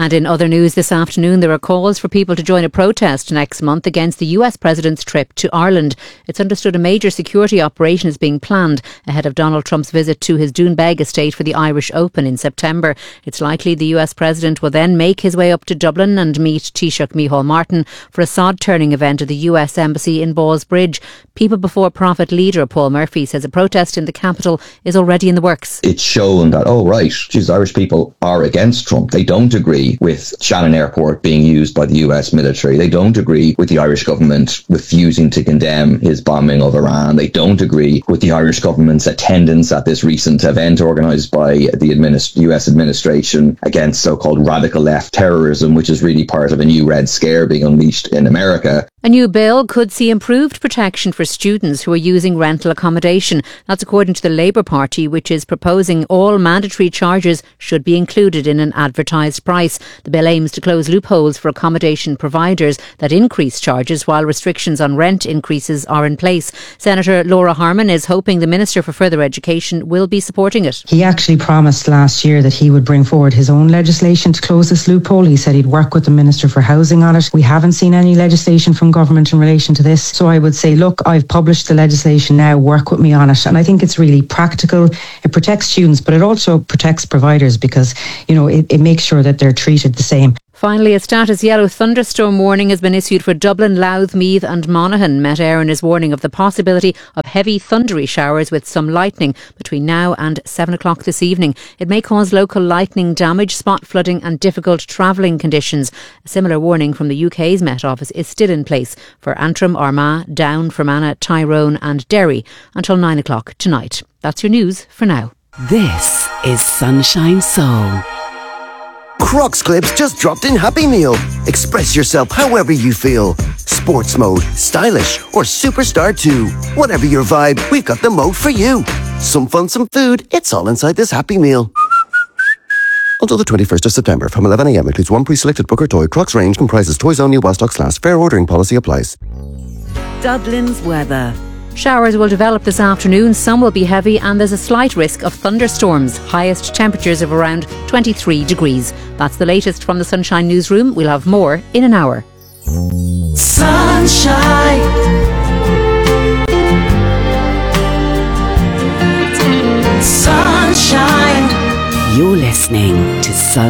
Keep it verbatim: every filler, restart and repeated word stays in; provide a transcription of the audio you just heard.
And in other news this afternoon, there are calls for people to join a protest next month against the U S President's trip to Ireland. It's understood a major security operation is being planned ahead of Donald Trump's visit to his Doonbeg estate for the Irish Open in September. It's likely the U S President will then make his way up to Dublin and meet Taoiseach Micheál Martin for a sod-turning event at the U S Embassy in Ballsbridge. People Before Profit leader Paul Murphy says a protest in the capital is already in the works. It's shown that, oh right, geez, Irish people are against Trump. They don't agree with Shannon Airport being used by the U S military. They don't agree with the Irish government refusing to condemn his bombing of Iran. They don't agree with the Irish government's attendance at this recent event organised by the administ- U S administration against so-called radical left terrorism, which is really part of a new Red Scare being unleashed in America. A new bill could see improved protection for students who are using rental accommodation. That's according to the Labour Party, which is proposing all mandatory charges should be included in an advertised price. The bill aims to close loopholes for accommodation providers that increase charges while restrictions on rent increases are in place. Senator Laura Harman is hoping the Minister for Further Education will be supporting it. He actually promised last year that he would bring forward his own legislation to close this loophole. He said he'd work with the Minister for Housing on it. We haven't seen any legislation from government in relation to this. So I would say, look, I've published the legislation now, work with me on it. And I think it's really practical. It protects students, but it also protects providers because, you know, it, it makes sure that they're treated the same. Finally, a status yellow thunderstorm warning has been issued for Dublin, Louth, Meath and Monaghan. Met Éireann is warning of the possibility of heavy thundery showers with some lightning between now and seven o'clock this evening. It may cause local lightning damage, spot flooding and difficult travelling conditions. A similar warning from the U K's Met Office is still in place for Antrim, Armagh, Down, Fermanagh, Tyrone and Derry until nine o'clock tonight. That's your news for now. This is Sunshine Soul. Crocs clips just dropped in Happy Meal. Express yourself however you feel. Sports mode, stylish, or superstar too. Whatever your vibe, we've got the mode for you. Some fun, some food, it's all inside this Happy Meal. Until the twenty-first of September from eleven a.m. includes one pre-selected Booker toy. Crocs range comprises toys only while stocks last. Fair ordering policy applies. Dublin's weather. Showers will develop this afternoon. Some will be heavy and there's a slight risk of thunderstorms. Highest temperatures of around twenty-three degrees. That's the latest from the Sunshine Newsroom. We'll have more in an hour. Sunshine. Sunshine. You're listening to Sun.